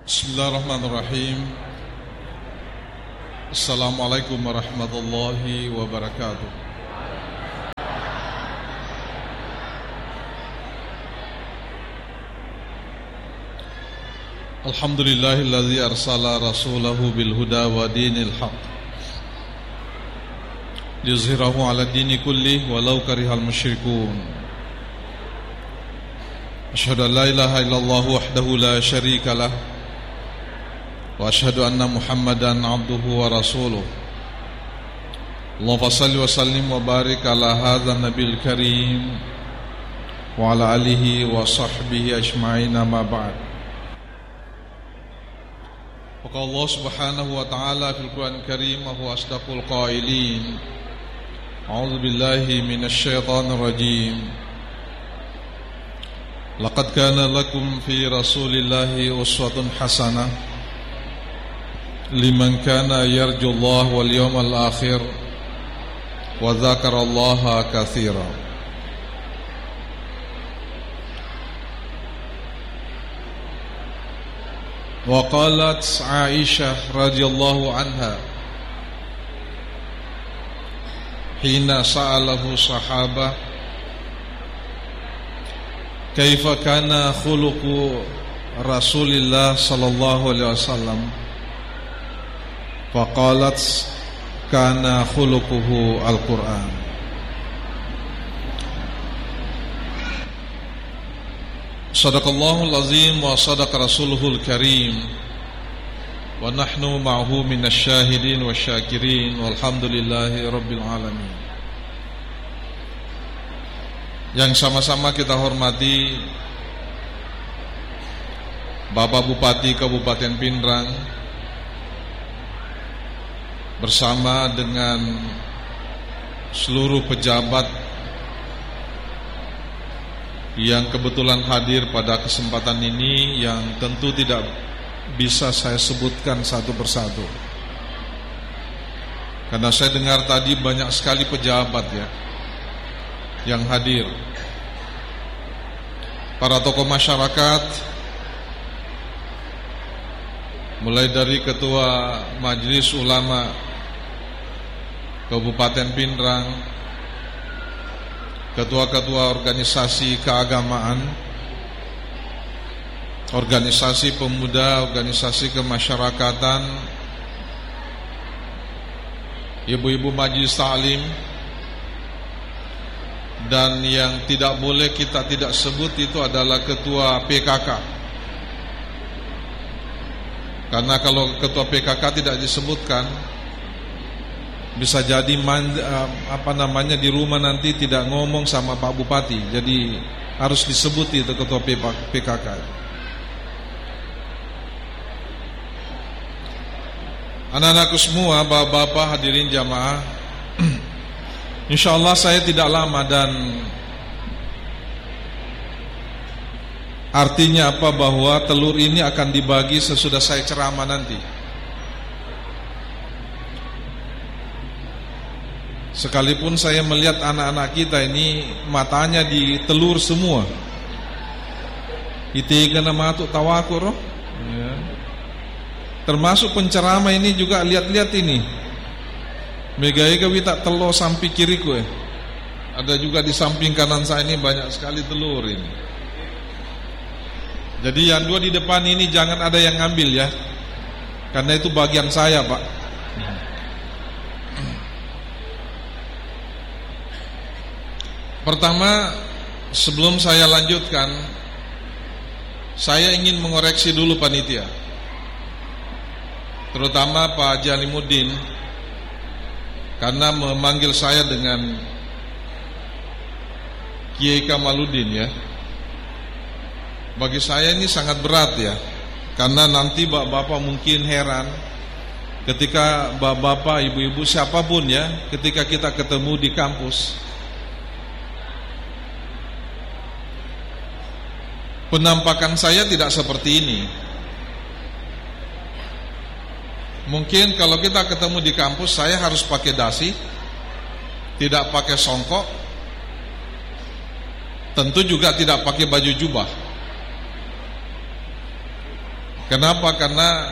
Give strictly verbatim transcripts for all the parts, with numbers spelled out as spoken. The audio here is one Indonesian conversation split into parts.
Bismillahirrahmanirrahim. Assalamualaikum warahmatullahi wabarakatuh. Alhamdulillahilladzi arsala rasulahu bil huda wa dinil haqq liyuzhirahu 'ala dini kullih walau karihal musyrikun. Asyhadu an la ilaha illallah wahdahu la syarika lah wa asyhadu anna Muhammadan abduhu wa rasuluh. Allahumma shalli wa sallim wa barik ala hadzal nabiyil karim wa ala alihi wa sahbihi ajma'in, amma ba'd. Wa qala Allah subhanahu wa ta'ala fil Qur'anil Karim wa huwa asdaqul qailin. A'udzu billahi minasy syaithanir rajim. Laqad kana lakum fi rasulillahi uswatun hasanah liman kana yarjullaha wal yawmal akhir wa dzakarallaha katsira. Wa qalat Aisyah radhiyallahu anha hina sa'alahu sahabah kaifa kana khuluqu Rasulillah sallallahu alaihi wasallam, faqalat kana khuluquhu al-Qur'an. Sadaqallahul azim wa sadaqa rasuluhul karim wa nahnu ma'ahu minasy syahidin wasyakirin walhamdulillahi rabbil alamin. Yang sama-sama kita hormati Bapak Bupati Kabupaten Pindrang bersama dengan seluruh pejabat yang kebetulan hadir pada kesempatan ini, yang tentu tidak bisa saya sebutkan satu persatu karena saya dengar tadi banyak sekali pejabat ya yang hadir. Para tokoh masyarakat, mulai dari Ketua Majelis Ulama Kabupaten Pindrang, ketua-ketua organisasi keagamaan, organisasi pemuda, organisasi kemasyarakatan, ibu-ibu majelis taklim, dan yang tidak boleh kita tidak sebut itu adalah Ketua P K K. Karena kalau Ketua P K K tidak disebutkan, bisa jadi man, apa namanya di rumah nanti tidak ngomong sama Pak Bupati. Jadi harus disebut itu Ketua P K K. Anak-anakku semua, bapak-bapak, hadirin jamaah, insyaallah saya tidak lama, dan artinya apa, bahwa telur ini akan dibagi sesudah saya ceramah nanti. Sekalipun saya melihat anak-anak kita ini matanya di telur semua. Itiga nama tu tawakur, ya. Termasuk penceramah ini juga lihat-lihat ini. Megai ke wita telur sampai kiriku eh. Ada juga di samping kanan saya ini banyak sekali telur ini. Jadi yang dua di depan ini jangan ada yang ngambil ya, karena itu bagian saya, Pak. Pertama, sebelum saya lanjutkan, saya ingin mengoreksi dulu panitia, terutama Pak Haji Alimuddin, karena memanggil saya dengan Kiai Kamaluddin ya. Bagi saya ini sangat berat ya, karena nanti bapak-bapak mungkin heran ketika bapak-bapak, ibu-ibu, siapapun ya, ketika kita ketemu di kampus, penampakan saya tidak seperti ini. Mungkin kalau kita ketemu di kampus, saya harus pakai dasi, tidak pakai songkok, tentu juga tidak pakai baju jubah. Kenapa? Karena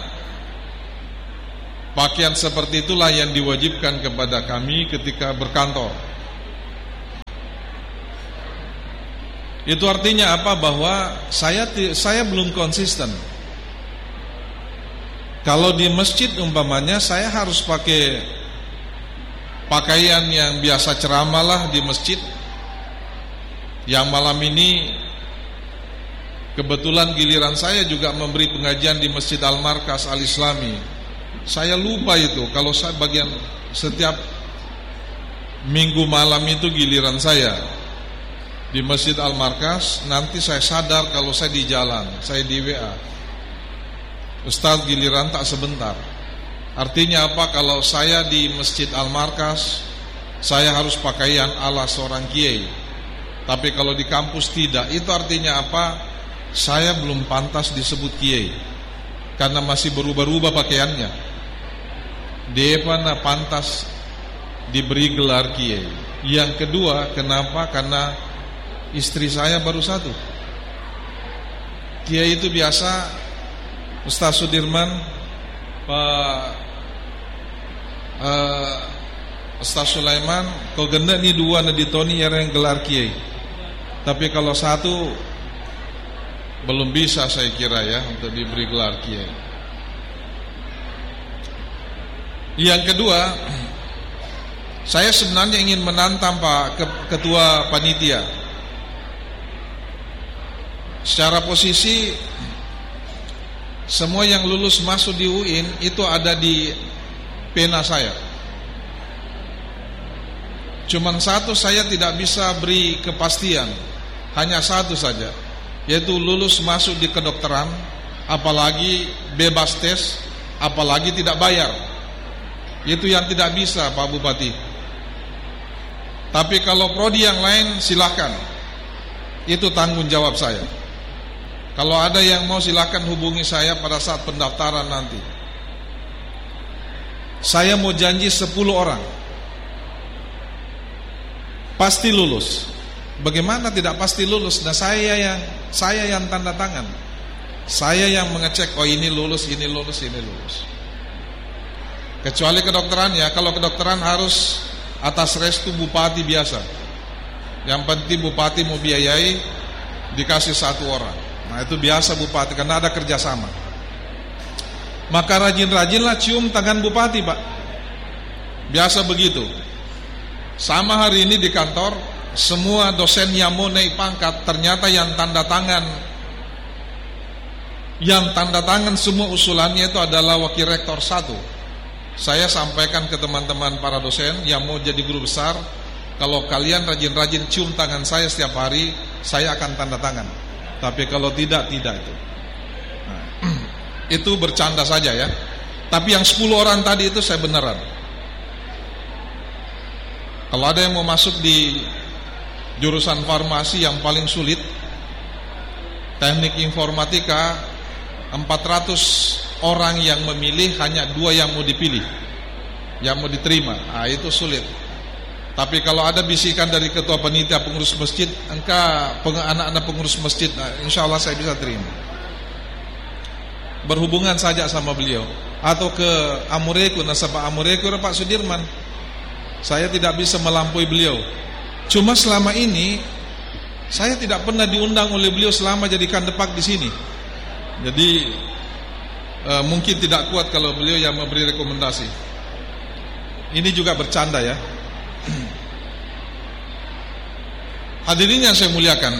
pakaian seperti itulah yang diwajibkan kepada kami ketika berkantor. Itu artinya apa? Bahwa saya saya belum konsisten. Kalau di masjid umpamanya saya harus pakai pakaian yang biasa ceramah lah di masjid. Yang malam ini kebetulan giliran saya juga memberi pengajian di Masjid Al-Markas Al-Islami. Saya lupa itu, kalau saya bagian setiap minggu malam itu giliran saya di Masjid Al-Markas. Nanti saya sadar kalau saya di jalan, saya di W A, Ustaz giliran tak sebentar. Artinya apa? Kalau saya di Masjid Al-Markas, saya harus pakaian ala seorang kiai. Tapi kalau di kampus tidak. Itu artinya apa? Saya belum pantas disebut kiai, karena masih berubah-ubah pakaiannya. Dia mana pantas diberi gelar kiai. Yang kedua, kenapa? Karena istri saya baru satu. Kiai itu biasa Ustaz Sudirman, Pak uh, Ustaz Sulaiman, kau genda ni dua na ditoni yang gelar kiai. Tapi kalau satu belum bisa saya kira ya untuk diberi gelar kiai. Yang kedua, saya sebenarnya ingin menantang Pak Ketua Panitia. Secara posisi semua yang lulus masuk di U I N itu ada di pena saya. Cuman satu saya tidak bisa beri kepastian, hanya satu saja, yaitu lulus masuk di kedokteran, apalagi bebas tes, apalagi tidak bayar. Itu yang tidak bisa Pak Bupati. Tapi kalau prodi yang lain silakan, itu tanggung jawab saya. Kalau ada yang mau silakan hubungi saya pada saat pendaftaran nanti. Saya mau janji sepuluh orang pasti lulus. Bagaimana tidak pasti lulus? Nah saya yang saya yang tanda tangan, saya yang mengecek, oh ini lulus, ini lulus, ini lulus. Kecuali kedokteran ya, kalau kedokteran harus atas restu bupati biasa. Yang penting bupati mau biayai, dikasih satu orang. Nah itu biasa bupati, karena ada kerjasama. Maka rajin-rajinlah cium tangan bupati Pak. Biasa begitu. Sama hari ini di kantor, semua dosen yang mau naik pangkat, ternyata yang tanda tangan Yang tanda tangan semua usulannya itu adalah wakil rektor satu. Saya sampaikan ke teman-teman para dosen yang mau jadi guru besar, kalau kalian rajin-rajin cium tangan saya setiap hari, saya akan tanda tangan. Tapi kalau tidak, tidak itu. Nah, itu bercanda saja ya. Tapi yang sepuluh orang tadi itu saya beneran. Kalau ada yang mau masuk di jurusan farmasi yang paling sulit, teknik informatika, empat ratus orang yang memilih, hanya dua yang mau dipilih, yang mau diterima. Nah, itu sulit. Tapi kalau ada bisikan dari ketua panitia pengurus masjid, engkau anak-anak pengurus masjid, nah, insya Allah saya bisa terima. Berhubungan saja sama beliau, atau ke Amureku, nasabah Amureku Pak Sudirman. Saya tidak bisa melampaui beliau. Cuma selama ini saya tidak pernah diundang oleh beliau selama jadi kandepak di sini. Jadi e, mungkin tidak kuat kalau beliau yang memberi rekomendasi. Ini juga bercanda ya. Hadirin yang saya muliakan,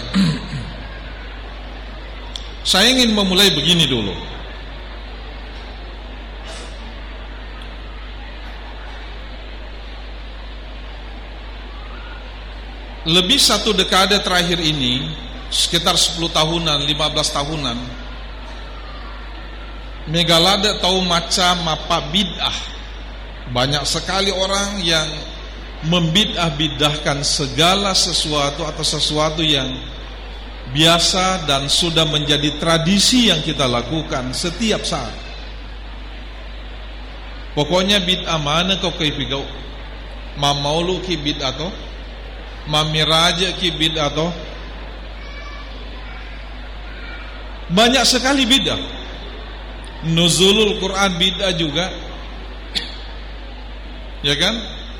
saya ingin memulai begini dulu. Lebih satu dekade terakhir ini, sekitar sepuluh tahunan, lima belas tahunan, Megalada tahu macam apa bid'ah. Banyak sekali orang yang membid'ah-bid'ahkan segala sesuatu atau sesuatu yang biasa dan sudah menjadi tradisi yang kita lakukan setiap saat. Pokoknya bid'ah mana kau kaipigau? Mamaulu ki bid'ah toh? Mamiraja ki bid'ah toh? Banyak sekali bid'ah. Nuzulul Quran bid'ah juga. Ya kan?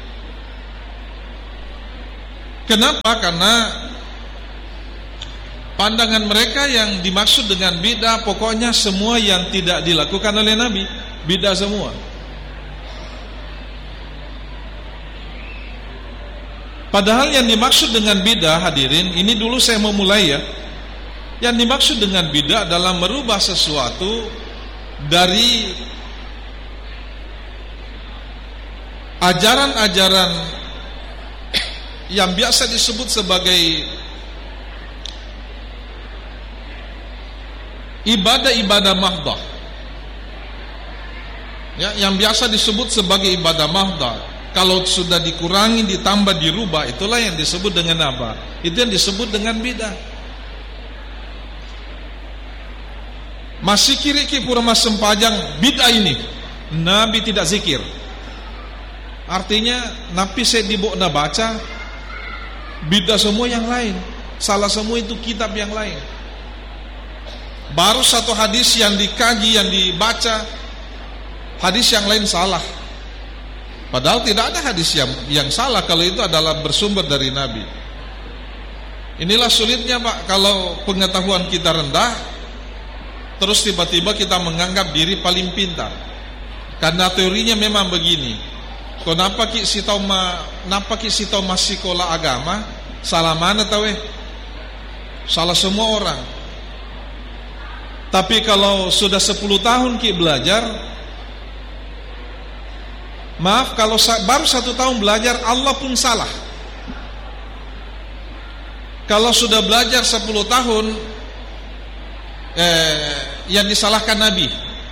Kenapa? Karena pandangan mereka yang dimaksud dengan bid'ah pokoknya semua yang tidak dilakukan oleh Nabi bid'ah semua. Padahal yang dimaksud dengan bid'ah, hadirin, ini dulu saya mau mulai ya. Yang dimaksud dengan bid'ah adalah merubah sesuatu dari ajaran-ajaran yang biasa disebut sebagai ibadah-ibadah mahdah. Ya, yang biasa disebut sebagai ibadah mahdah. Kalau sudah dikurangi, ditambah, dirubah, itulah yang disebut dengan apa? Itu yang disebut dengan bid'ah. Masih kiri-kiri purama sempajang bid'ah ini. Nabi tidak zikir. Artinya Nabi saya dibokna baca bid'ah semua yang lain. Salah semua itu kitab yang lain. Baru satu hadis yang dikaji, yang dibaca, hadis yang lain salah. Padahal tidak ada hadis yang yang salah kalau itu adalah bersumber dari Nabi. Inilah sulitnya Pak, kalau pengetahuan kita rendah, terus tiba-tiba kita menganggap diri paling pintar. Karena teorinya memang begini. Kenapa ki si tau ma, napa ki si tau masih sekolah agama? Salah mana tahu eh? Salah semua orang. Tapi kalau sudah sepuluh tahun ki belajar, maaf kalau baru satu tahun belajar Allah pun salah. Kalau sudah belajar sepuluh tahun eh, yang disalahkan Nabi.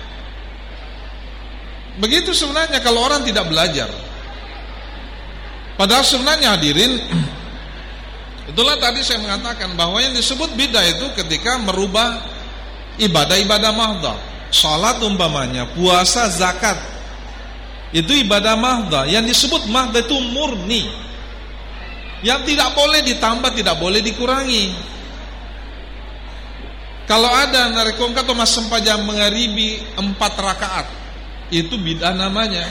Begitu sebenarnya kalau orang tidak belajar. Padahal sebenarnya hadirin, itulah tadi saya mengatakan bahwa yang disebut bid'ah itu ketika merubah ibadah-ibadah mahdah. Salat umpamanya, puasa, zakat, itu ibadah mahdah. Yang disebut mahdah itu murni, yang tidak boleh ditambah, tidak boleh dikurangi. Kalau ada narekongka atau mas sempajang mengaribi empat rakaat, itu bid'ah namanya.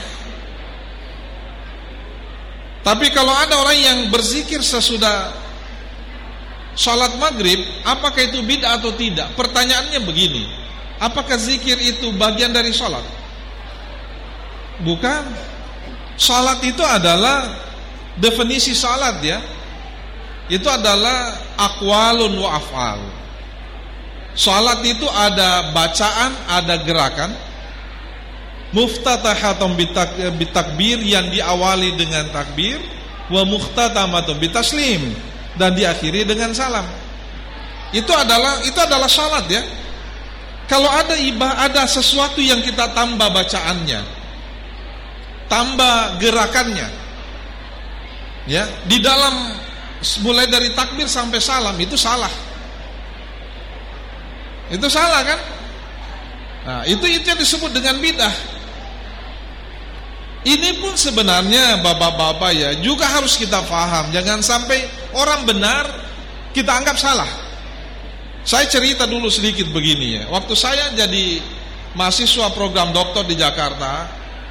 Tapi kalau ada orang yang berzikir sesudah sholat maghrib, apakah itu bid'ah atau tidak? Pertanyaannya begini, apakah zikir itu bagian dari sholat? Bukan. Sholat itu adalah definisi sholat ya, itu adalah aqwalun wa af'al. Sholat itu ada bacaan, ada gerakan. Muftatahatun bitakbir, yang diawali dengan takbir, wa muhtatamatun bitaslim, dan diakhiri dengan salam. Itu adalah itu adalah salat ya. Kalau ada ibadah, ada sesuatu yang kita tambah bacaannya, tambah gerakannya, ya, di dalam mulai dari takbir sampai salam, itu salah. Itu salah kan? Nah, itu itu yang disebut dengan bid'ah. Ini pun sebenarnya bapak-bapak ya juga harus kita paham. Jangan sampai orang benar kita anggap salah. Saya cerita dulu sedikit begini ya. Waktu saya jadi mahasiswa program doktor di Jakarta,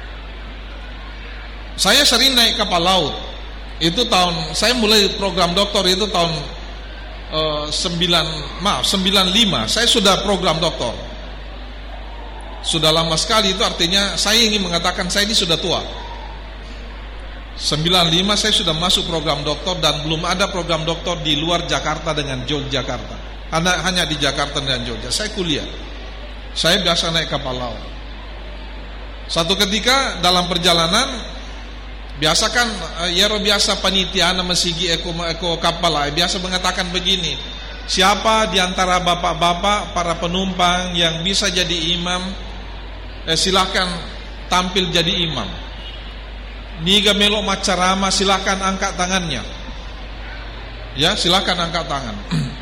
saya sering naik kapal laut. Itu tahun saya mulai program doktor itu tahun uh, sembilan maaf sembilan lima. Saya sudah program doktor. Sudah lama sekali, itu artinya saya ingin mengatakan saya ini sudah tua. sembilan lima saya sudah masuk program doktor, dan belum ada program doktor di luar Jakarta dengan Yogyakarta. Hanya, hanya di Jakarta dan Jogja. Saya kuliah. Saya biasa naik kapal laut. Satu ketika dalam perjalanan, biasa kan ya biasa panitia mesigi eko eko kapal lah, biasa mengatakan begini, siapa di antara bapak-bapak para penumpang yang bisa jadi imam, Eh, silahkan tampil jadi imam. Niga melo macarama, silahkan angkat tangannya. Ya, silahkan angkat tangan.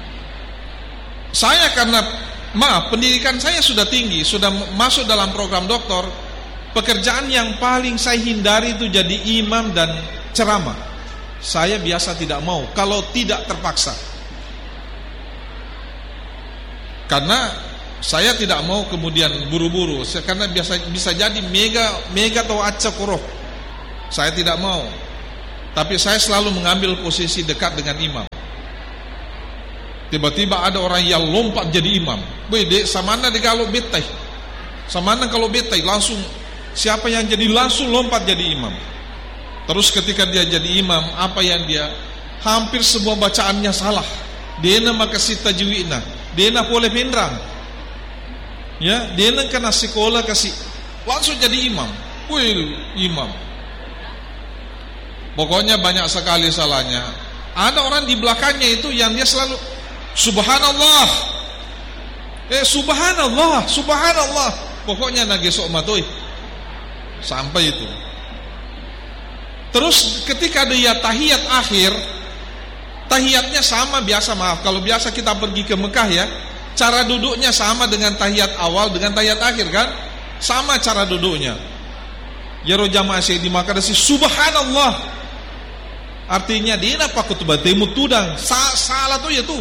Saya karena maaf pendidikan saya sudah tinggi, sudah masuk dalam program doktor. Pekerjaan yang paling saya hindari itu jadi imam dan ceramah. Saya biasa tidak mau kalau tidak terpaksa. Karena Saya tidak mau kemudian buru-buru, karena biasa bisa jadi mega mega atau acak koroh. Saya tidak mau. Tapi saya selalu mengambil posisi dekat dengan imam. Tiba-tiba ada orang yang lompat jadi imam. Bede, samana di kalau betai. Samana kalau betai langsung siapa yang jadi langsung lompat jadi imam. Terus ketika dia jadi imam, apa yang dia hampir semua bacaannya salah. Dia nama kasih tajwidna, dia nak boleh pendrang. Ya, dia nak kena sekolah kasih langsung jadi imam. Wih, imam. Pokoknya banyak sekali salahnya. Ada orang di belakangnya itu yang dia selalu subhanallah. Eh subhanallah, subhanallah. Pokoknya nagesok matoi. Sampai itu. Terus ketika dia tahiyat akhir, tahiyatnya sama biasa, maaf. Kalau biasa kita pergi ke Mekah ya, cara duduknya sama dengan tahiyat awal dengan tahiyat akhir kan? Sama cara duduknya. Ya roh jamaah saya di Makkah si subhanallah. Artinya dia apa kutubah temu tudang Sa salah tuh ya tuh.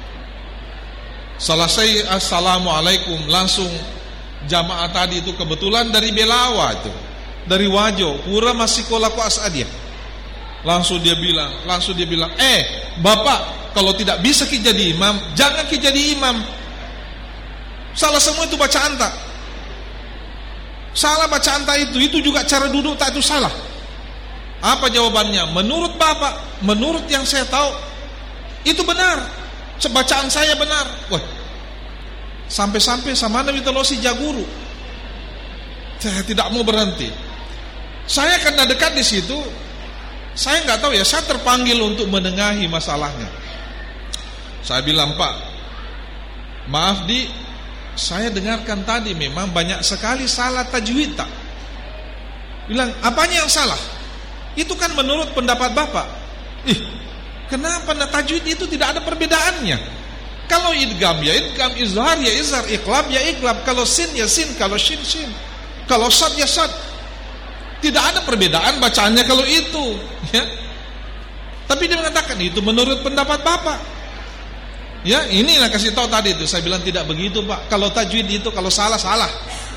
Selesai assalamualaikum langsung jamaah tadi itu kebetulan dari Belawa itu, dari Wajo, pura masih kolaku asadia. Langsung dia bilang, langsung dia bilang, "Eh, Bapak, kalau tidak bisa ki jadi imam, jangan ki jadi imam. Salah semua itu bacaan tak. Salah bacaan tak itu, itu juga cara duduk tak itu salah." Apa jawabannya? Menurut Bapak, menurut yang saya tahu, itu benar. Bacaan saya benar. Wah, sampai-sampai sama Nabi Telosi Jaguru. Saya tidak mau berhenti. Saya karena dekat di situ, saya nggak tahu ya, saya terpanggil untuk menengahi masalahnya. Saya bilang, "Pak, maaf di, saya dengarkan tadi memang banyak sekali salah tajwid tak." Bilang, "Apanya yang salah?" Itu kan menurut pendapat Bapak. Ih, kenapa nah tajwid itu tidak ada perbedaannya? Kalau idgham ya idgham, izhar ya izhar, iqlab ya iqlab, kalau sin ya sin, kalau shin shin, kalau sad ya sad. Tidak ada perbedaan bacaannya kalau itu, ya. Tapi dia mengatakan itu menurut pendapat Bapak. Ya, inilah kasih tahu tadi itu. Saya bilang tidak begitu, Pak. Kalau tajwid itu kalau salah salah.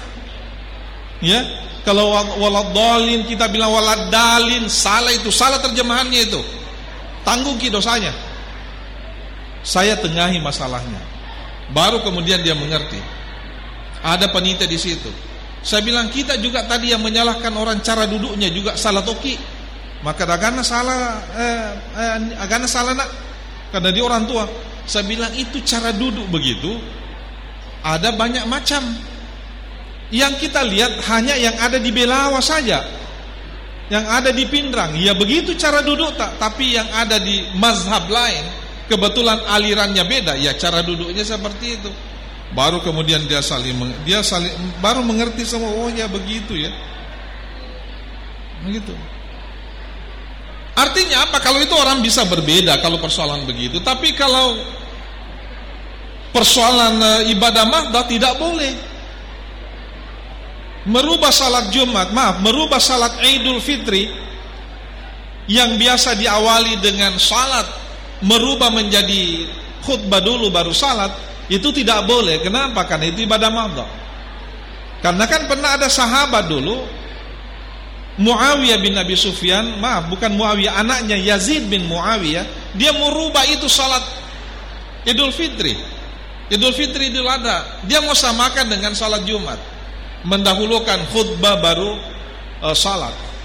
Ya. Kalau waladhalin kita bilang waladhalin, salah itu, salah terjemahannya itu. Tanggung ki dosanya. Saya tengahi masalahnya. Baru kemudian dia mengerti. Ada panitia di situ. Saya bilang kita juga tadi yang menyalahkan orang cara duduknya juga salah toki. Maka agana salah eh, eh, agana salah nak. Karena dia orang tua. Saya bilang itu cara duduk begitu. Ada banyak macam. Yang kita lihat hanya yang ada di Belawa saja, yang ada di Pindrang. Ya begitu cara duduk tak. Tapi yang ada di mazhab lain, kebetulan alirannya beda, ya cara duduknya seperti itu. Baru kemudian dia saling dia saling baru mengerti semua. Oh ya begitu ya, begitu. Artinya apa? Kalau itu orang bisa berbeda kalau persoalan begitu. Tapi kalau persoalan e, ibadah mahdah tidak boleh. Merubah salat Jumat, maaf, merubah salat Idul Fitri yang biasa diawali dengan salat, merubah menjadi khutbah dulu baru salat, itu tidak boleh. Kenapa? Karena itu ibadah mahdah. Karena kan pernah ada sahabat dulu, Muawiyah bin Abi Sufyan, maaf, bukan Muawiyah, anaknya Yazid bin Muawiyah, dia merubah itu salat Idul Fitri, Idul Fitri Idul Adha, dia mau samakan dengan salat Jumat, mendahulukan khutbah baru uh, salat.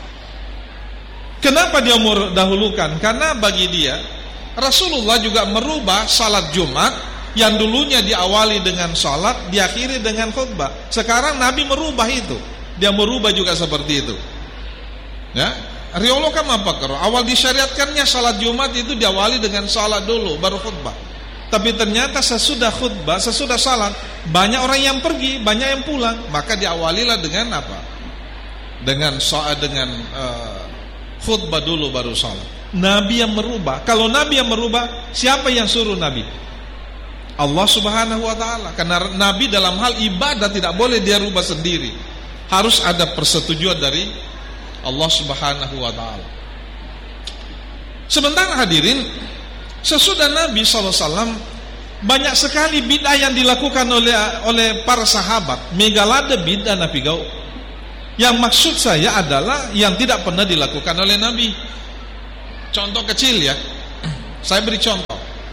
Kenapa dia mendahulukan? Karena bagi dia Rasulullah juga merubah salat Jumat yang dulunya diawali dengan salat, diakhiri dengan khutbah. Sekarang Nabi merubah itu, dia merubah juga seperti itu. Ya, riolokan apa karo? Awal disyariatkannya salat Jumat itu diawali dengan salat dulu baru khutbah. Tapi ternyata sesudah khutbah, sesudah salat, banyak orang yang pergi, banyak yang pulang, maka diawalilah dengan apa? Dengan saat dengan uh, khutbah dulu baru salat. Nabi yang merubah. Kalau Nabi yang merubah, siapa yang suruh Nabi? Allah Subhanahu wa taala. Karena Nabi dalam hal ibadah tidak boleh dia rubah sendiri. Harus ada persetujuan dari Allah Subhanahu wa taala. Sementara hadirin, sesudah Nabi shallallahu alaihi wasallam banyak sekali bid'ah yang dilakukan oleh oleh para sahabat. Megalada bid'ah Nabi Gau. Yang maksud saya adalah yang tidak pernah dilakukan oleh Nabi. Contoh kecil ya, saya beri contoh.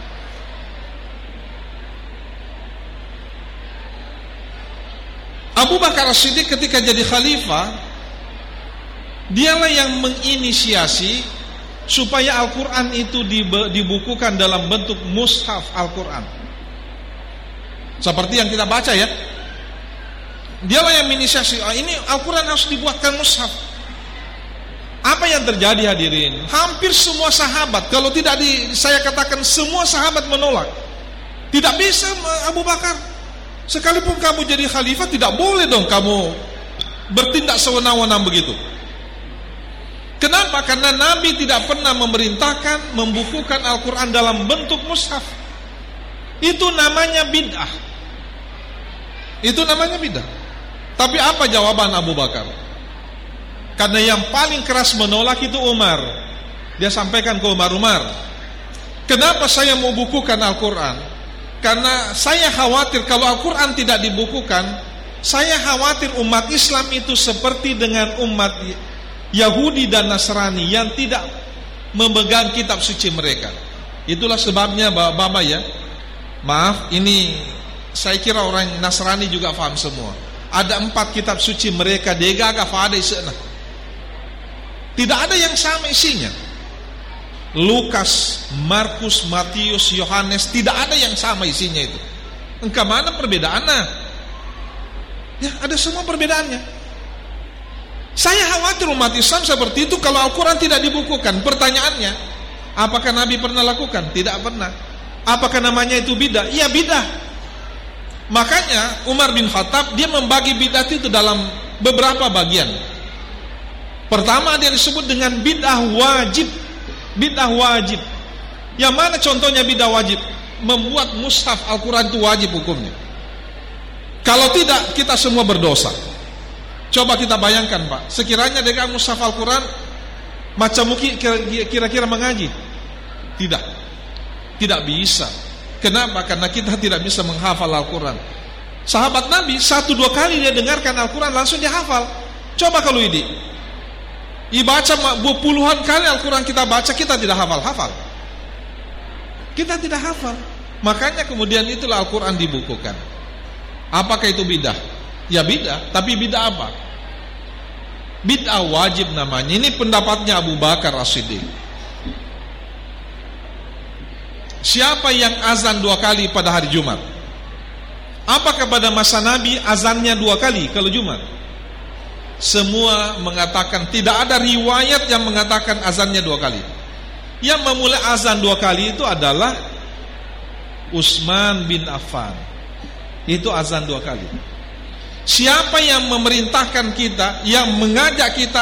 Abu Bakar As-Siddiq ketika jadi khalifah, dialah yang menginisiasi supaya Al-Quran itu dibukukan dalam bentuk mushaf Al-Quran, seperti yang kita baca ya. Dialah yang menginisiasi, oh, ini Al-Quran harus dibuatkan mushaf. Apa yang terjadi hadirin? Hampir semua sahabat, kalau tidak di, saya katakan semua sahabat menolak. Tidak bisa Abu Bakar, sekalipun kamu jadi khalifah tidak boleh dong kamu bertindak sewenang-wenang begitu. Kenapa? Karena Nabi tidak pernah memerintahkan membukukan Al-Quran dalam bentuk mushaf. Itu namanya bid'ah. Itu namanya bid'ah. Tapi apa jawaban Abu Bakar? Karena yang paling keras menolak itu Umar. Dia sampaikan ke Umar, Umar, kenapa saya mau bukukan Al-Quran? Karena saya khawatir kalau Al-Quran tidak dibukukan, saya khawatir umat Islam itu seperti dengan umat Yahudi dan Nasrani yang tidak memegang kitab suci mereka. Itulah sebabnya Bapak ya, maaf ini saya kira orang Nasrani juga paham semua. Ada empat kitab suci mereka, degaga fada isena. Tidak ada yang sama isinya. Lukas, Markus, Matius, Yohanes, tidak ada yang sama isinya itu. Engkau mana perbedaannya? Ya, ada semua perbedaannya. Saya khawatir umat Islam seperti itu kalau Al-Quran tidak dibukukan. Pertanyaannya, apakah Nabi pernah lakukan? Tidak pernah. Apakah namanya itu bidah? Iya bidah. Makanya Umar bin Khattab dia membagi bidah itu dalam beberapa bagian. Pertama dia disebut dengan bidah wajib. Bidah wajib. Yang mana contohnya bidah wajib? Membuat mushaf Al-Quran itu wajib hukumnya. Kalau tidak kita semua berdosa. Coba kita bayangkan Pak, sekiranya dengan mushaf Al-Quran macam mungkin kira-kira mengaji. Tidak. Tidak bisa. Kenapa? Karena kita tidak bisa menghafal Al-Quran. Sahabat Nabi satu dua kali dia dengarkan Al-Quran langsung dia hafal. Coba kalau ini dibaca puluhan kali Al-Quran kita baca, kita tidak hafal-hafal. Kita tidak hafal. Makanya kemudian itulah Al-Quran dibukukan. Apakah itu bidah? Ya bidah, tapi bidah apa? Bid'ah wajib namanya. Ini pendapatnya Abu Bakar As-Siddiq. Siapa yang azan dua kali pada hari Jumat? Apakah pada masa Nabi azannya dua kali kalau Jumat? Semua mengatakan tidak ada riwayat yang mengatakan azannya dua kali. Yang memulai azan dua kali itu adalah Utsman bin Affan. Itu azan dua kali. Siapa yang memerintahkan kita, yang mengajak kita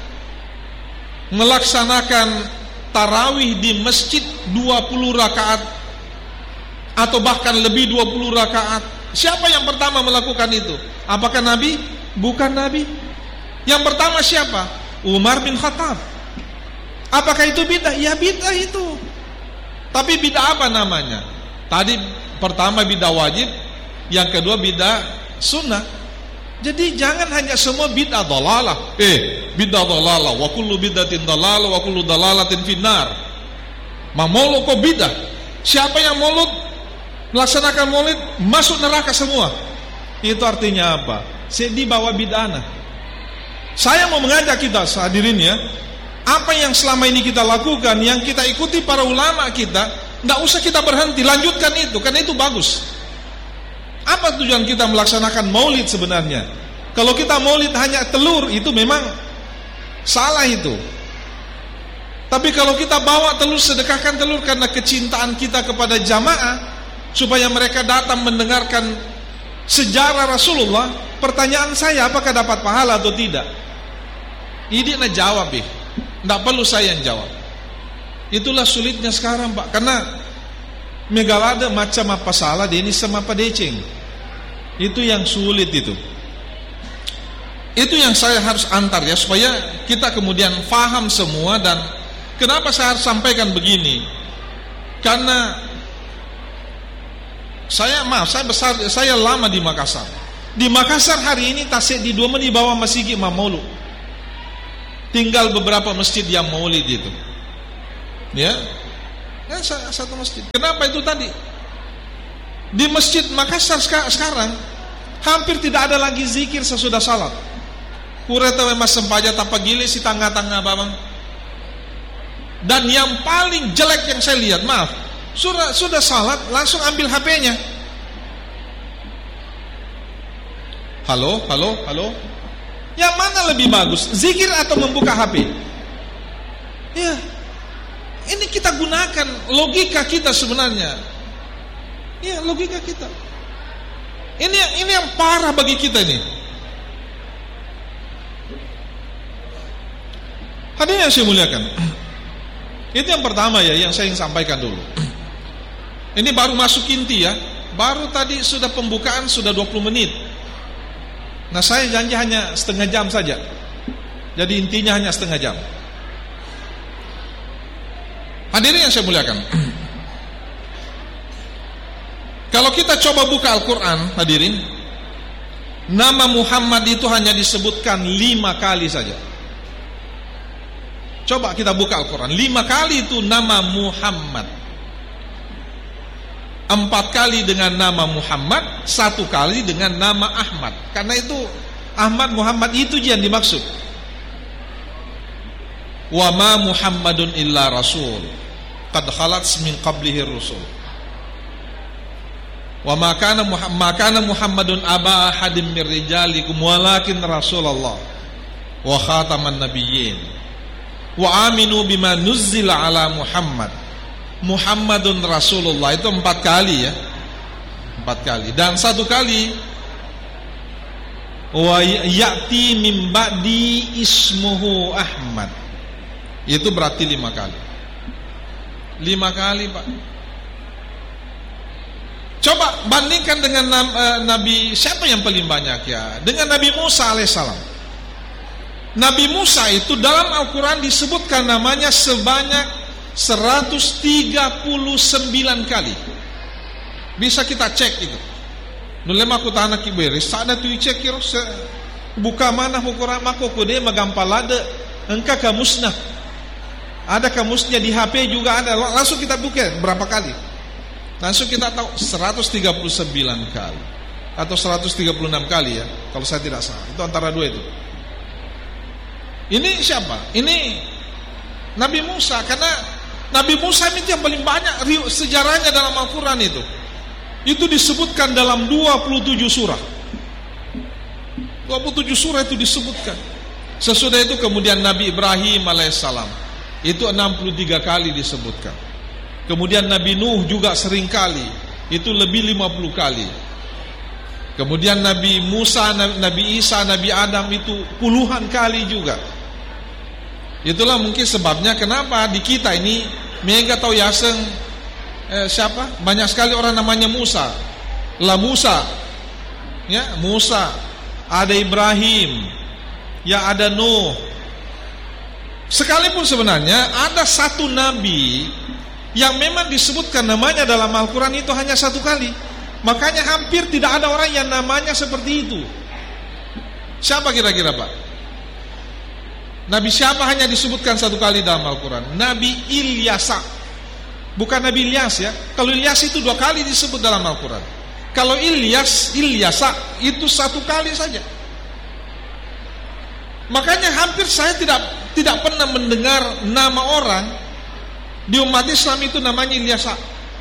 melaksanakan tarawih di masjid dua puluh rakaat atau bahkan lebih dua puluh rakaat? Siapa yang pertama melakukan itu? Apakah Nabi? Bukan Nabi. Yang pertama siapa? Umar bin Khattab. Apakah itu bid'ah? Ya bid'ah itu. Tapi bid'ah apa namanya? Tadi pertama bid'ah wajib, yang kedua bid'ah sunnah. Jadi jangan hanya semua bid'ah dhalalah. Eh, bid'ah dhalalah, wa kullu bid'atin dhalalah, wa kullu dhalalatin finnar. Ma maulud kok bid'ah? Siapa yang maulud, melaksanakan maulid, masuk neraka semua. Itu artinya apa? Di bawah bid'ah. Saya mau mengajak kita hadirin ya, apa yang selama ini kita lakukan, yang kita ikuti para ulama kita, tidak usah kita berhenti, lanjutkan itu, karena itu bagus. Apa tujuan kita melaksanakan maulid sebenarnya? Kalau kita maulid hanya telur, itu memang salah itu. Tapi kalau kita bawa telur, sedekahkan telur karena kecintaan kita kepada jamaah, supaya mereka datang mendengarkan sejarah Rasulullah. Pertanyaan saya, apakah dapat pahala atau tidak? Ini nak jawab eh. Tidak perlu saya yang jawab. Itulah sulitnya sekarang Pak, karena megalada macam apa salah dia ini sama apa deceng. Itu yang sulit itu. Itu yang saya harus antar ya, supaya kita kemudian faham semua. Dan kenapa saya harus sampaikan begini? Karena Saya maaf, saya besar, saya lama di Makassar. Di Makassar hari ini tasik di dua menit bawah Masjid Imam Maulud. Tinggal beberapa masjid yang maulid itu. Ya, ya satu masjid. Kenapa itu tadi? Di Masjid Makassar sekarang hampir tidak ada lagi zikir sesudah salat. Kureta memang sempaja tanpa gile si tangga-tangga babang. Dan yang paling jelek yang saya lihat, maaf, sudah sudah salat langsung ambil H P-nya. Halo, halo, halo. Yang mana lebih bagus, zikir atau membuka H P? Ya, ini kita gunakan logika kita sebenarnya. Ya, logika kita. Ini ini yang parah bagi kita ini. Hadirin yang saya muliakan, itu yang pertama ya yang saya ingin sampaikan dulu. Ini baru masuk inti ya. Baru tadi sudah pembukaan sudah dua puluh menit. Nah, saya janji hanya setengah jam saja. Jadi intinya hanya setengah jam. Hadirin yang saya muliakan, kalau kita coba buka Al-Quran, hadirin, nama Muhammad itu hanya disebutkan lima kali saja. Coba kita buka Al-Quran, lima kali itu nama Muhammad, empat kali dengan nama Muhammad, satu kali dengan nama Ahmad. Karena itu Ahmad Muhammad itu yang dimaksud. Wa ma Muhammadun illa rasul qad khalat min qablihi rusul. Wa ma kana Muhammadun aba ahadim mir rijalikum walakin rasulullah wa khataman nabiyyin. Wa aminu bima nuzzila ala Muhammad. Muhammadun Rasulullah itu empat kali ya, empat kali. Dan satu kali wa ya'ti min ba'di ismuhu Ahmad, itu berarti lima kali. Lima kali Pak. Coba bandingkan dengan Nabi siapa yang paling banyak ya? Dengan Nabi Musa alaihissalam. Nabi Musa itu dalam Al-Quran disebutkan namanya sebanyak seratus tiga puluh sembilan kali. Bisa kita cek itu. Nulema aku tanah kiberis, sada tu cek kira buka mana Al-Quran mako kode magampalade engka kamusna. Ada kamusnya di H P juga ada. Langsung kita buka berapa kali. Langsung kita tahu seratus tiga puluh sembilan kali atau seratus tiga puluh enam kali ya, kalau saya tidak salah. Itu antara dua itu. Ini siapa? Ini Nabi Musa, karena Nabi Musa itu yang paling banyak sejarahnya dalam Al-Quran itu. Itu disebutkan dalam dua puluh tujuh surah. dua puluh tujuh surah itu disebutkan. Sesudah itu kemudian Nabi Ibrahim alaihissalam, itu enam puluh tiga kali disebutkan. Kemudian Nabi Nuh juga sering kali, itu lebih lima puluh kali. Kemudian Nabi Musa, Nabi Isa, Nabi Adam itu puluhan kali juga. Itulah mungkin sebabnya kenapa di kita ini mega tahu yaseng eh, siapa? Banyak sekali orang namanya Musa. La Musa. Ya, Musa. Ada Ibrahim. Ya, ada Nuh. Sekalipun sebenarnya ada satu nabi yang memang disebutkan namanya dalam Al-Quran itu hanya satu kali. Makanya hampir tidak ada orang yang namanya seperti itu. Siapa kira-kira Pak? Nabi siapa hanya disebutkan satu kali dalam Al-Quran? Nabi Ilyasa. Bukan Nabi Ilyas ya. Kalau Ilyas itu dua kali disebut dalam Al-Quran. Kalau Ilyas, Ilyasa itu satu kali saja. Makanya hampir saya tidak tidak pernah mendengar nama orang di umat Islam itu namanya Ilyasa.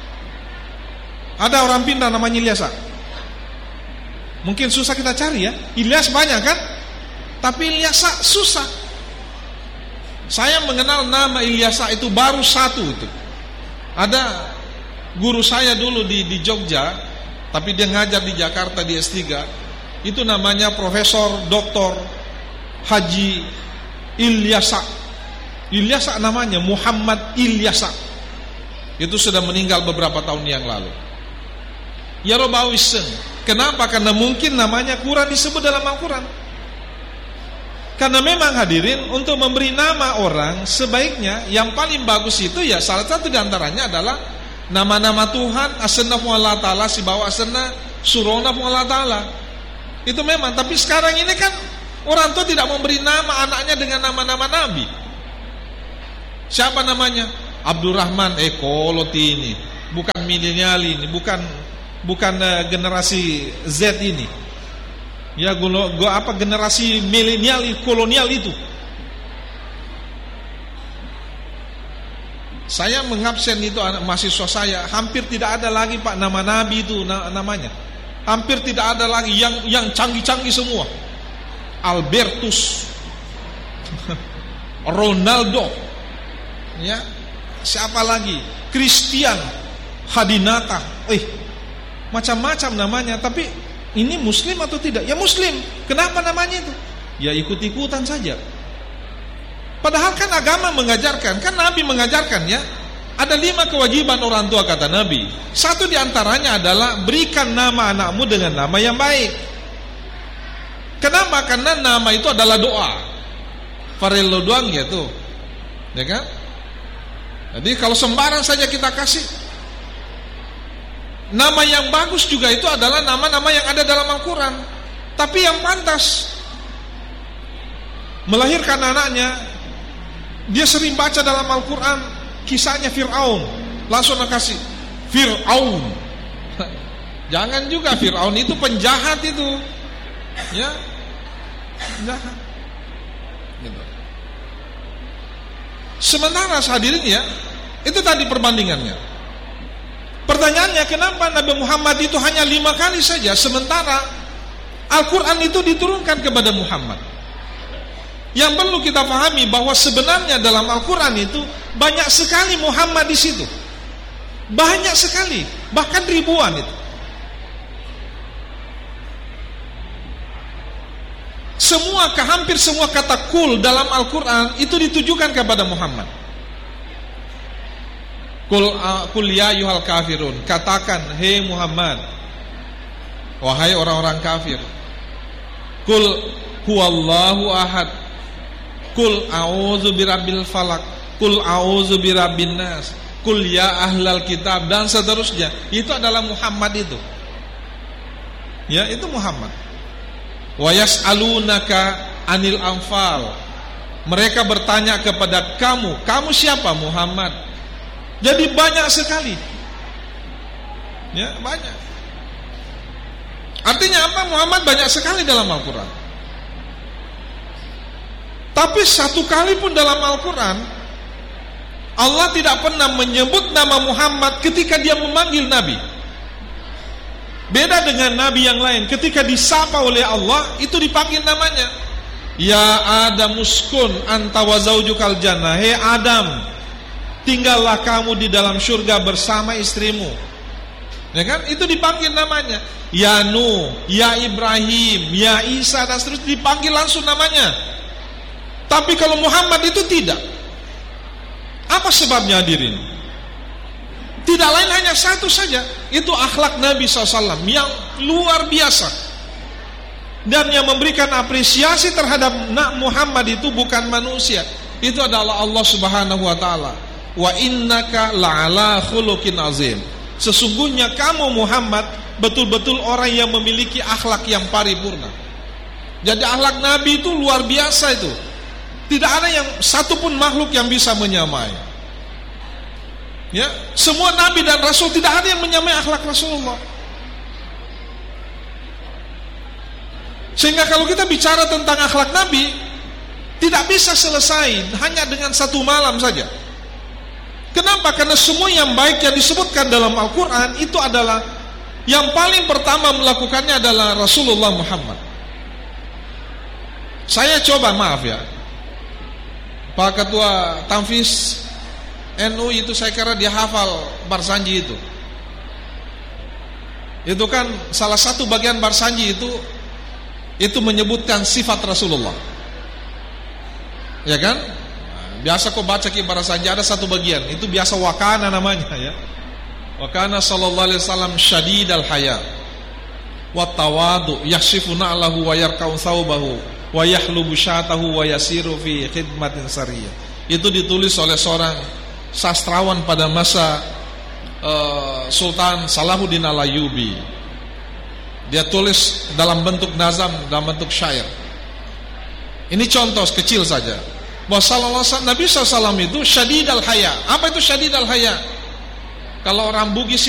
Ada orang pindah namanya Ilyasa. Mungkin susah kita cari ya. Ilyas banyak kan? Tapi Ilyasa susah. Saya mengenal nama Ilyasa itu baru satu itu. Ada guru saya dulu di, di Jogja, tapi dia ngajar di Jakarta di S tiga. Itu namanya Profesor Doktor Haji Ilyasa. Ilyasa namanya Muhammad Ilyasa. Itu sudah meninggal beberapa tahun yang lalu. Ya Robawiseng. Kenapa? Karena mungkin namanya kurang disebut dalam Al-Quran. Karena memang hadirin, untuk memberi nama orang sebaiknya yang paling bagus itu ya salah satu diantaranya adalah Nama-nama Tuhan asenna pun Allah Ta'ala, si bawa asenna surona pun Allah Ta'ala. Itu memang, tapi sekarang ini kan orang tua tidak memberi nama anaknya dengan nama-nama Nabi. Siapa namanya? Abdurrahman, eh koloti ini, bukan milenial ini, bukan bukan uh, generasi Z ini. Ya, gua, gua apa generasi milenial kolonial itu. Saya mengabsen itu anak mahasiswa saya, hampir tidak ada lagi Pak nama Nabi itu na namanya. Hampir tidak ada lagi yang yang canggih-canggih semua. Albertus, Ronaldo, ya. Siapa lagi? Christian, Hadinata, eh macam-macam namanya. Tapi ini Muslim atau tidak? Ya Muslim. Kenapa namanya itu? Ya ikut-ikutan saja. Padahal kan agama mengajarkan, kan Nabi mengajarkan ya. Ada lima kewajiban orang tua kata Nabi. Satu diantaranya adalah berikan nama anakmu dengan nama yang baik. Kenapa? Karena nama itu adalah doa. Farello doang gitu, ya kan? Jadi kalau sembarang saja kita kasih nama yang bagus juga itu adalah nama-nama yang ada dalam Al-Quran. Tapi yang pantas melahirkan anaknya, dia sering baca dalam Al-Quran kisahnya Fir'aun, langsung kasih Fir'aun. Jangan juga, Fir'aun itu penjahat itu, ya, penjahat. Gitu. Sementara hadirin ya, itu tadi perbandingannya. Pertanyaannya, kenapa Nabi Muhammad itu hanya lima kali saja, sementara Al-Quran itu diturunkan kepada Muhammad? Yang perlu kita pahami bahwa sebenarnya dalam Al-Quran itu banyak sekali Muhammad di situ, banyak sekali, bahkan ribuan itu. Semua, hampir semua kata kul dalam Al-Quran itu ditujukan kepada Muhammad. Kul, uh, kul ya yuhal kafirun, katakan hei Muhammad, wahai orang-orang kafir. Kul huwallahu ahad, kul a'udzu birabbil falak, kul a'udzu birabbin nas, kul ya ahlal kitab, dan seterusnya. Itu adalah Muhammad itu. Ya, itu Muhammad. Wa yas'alunaka anil anfal, mereka bertanya kepada kamu, kamu siapa? Muhammad. Jadi banyak sekali, ya, banyak. Artinya apa? Muhammad banyak sekali dalam Al-Quran. Tapi satu kali pun dalam Al-Quran Allah tidak pernah menyebut nama Muhammad ketika dia memanggil Nabi. Beda dengan Nabi yang lain, ketika disapa oleh Allah itu dipanggil namanya. Ya Adam uskun anta wa zaujukal jannah, hei Adam, tinggallah kamu di dalam surga bersama istrimu. Ya kan? Itu dipanggil namanya. Ya Nuh, ya Ibrahim, ya Isa, dan seterusnya, dipanggil langsung namanya. Tapi kalau Muhammad itu tidak. Apa sebabnya hadirin? Tidak lain hanya satu saja, itu akhlak Nabi shallallahu alaihi wasallam yang luar biasa. Dan yang memberikan apresiasi terhadap Muhammad itu bukan manusia, itu adalah Allah subhanahu wa ta'ala. Wa innaka la'ala khuluqin azim, sesungguhnya kamu Muhammad betul-betul orang yang memiliki akhlak yang paripurna. Jadi akhlak Nabi itu luar biasa itu. Tidak ada yang satupun makhluk yang bisa menyamai. Ya, semua nabi dan rasul tidak ada yang menyamai akhlak Rasulullah. Sehingga kalau kita bicara tentang akhlak Nabi, tidak bisa selesai hanya dengan satu malam saja. Kenapa? Karena semua yang baik yang disebutkan dalam Al-Quran itu adalah, yang paling pertama melakukannya adalah Rasulullah Muhammad. Saya coba, maaf ya, Pak Ketua Tanfiz N U itu, saya kira dia hafal Barsanji itu. Itu kan salah satu bagian Barsanji itu itu menyebutkan sifat Rasulullah. Ya kan? Biasa kau baca Ki Barsanji ada satu bagian, itu biasa wakana namanya ya. Wakana sallallahu alaihi wasallam syadidal haya wa tawadu yakshifu na'lahu wa yarka'u thawbahu wa yahlubu syatahu wa yasiru fi khidmatin sariyah. Itu ditulis oleh seorang sastrawan pada masa uh, Sultan Salahuddin Al-Ayyubi. Dia tulis dalam bentuk nazam, dalam bentuk syair. Ini contoh kecil saja. Bahwa Nabi sallallahu alaihi wasallam itu syadid al-haya. Apa itu syadid al-haya? Kalau orang Bugis